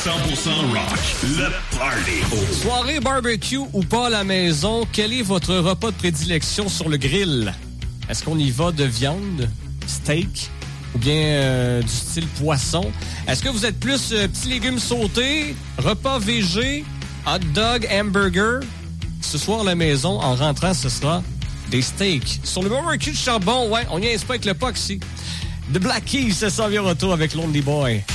rock, le party. Soirée barbecue ou pas à la maison, quel est votre repas de prédilection sur le grill? Est-ce qu'on y va de viande, steak ou bien du style poisson? Est-ce que vous êtes plus petits légumes sautés, repas végé, hot dog, hamburger? Ce soir à la maison, en rentrant, ce sera des steaks. Sur le barbecue de charbon, ouais, on y est pas avec le POC ici. The Black Keys, ça s'en vient retour avec Lonely Boy.